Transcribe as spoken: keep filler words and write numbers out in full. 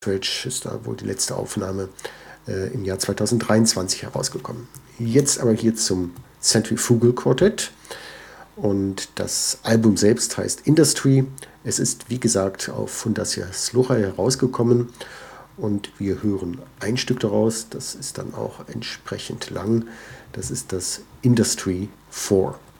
Stretch ist da wohl die letzte Aufnahme äh, im Jahr zweitausenddreiundzwanzig herausgekommen. Jetzt aber hier zum Centrifugal Quartet. Und das Album selbst heißt Industry. Es ist, wie gesagt, auf Fundacja Slucha herausgekommen. Und wir hören ein Stück daraus. Das ist dann auch entsprechend lang. Das ist das Industry vier.